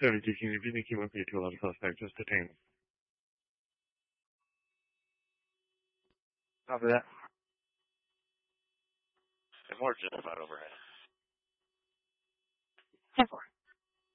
72, can you repeat the key 1 for your 211 suspect? Just detained. Copy that. And more justified overhead. 10-4.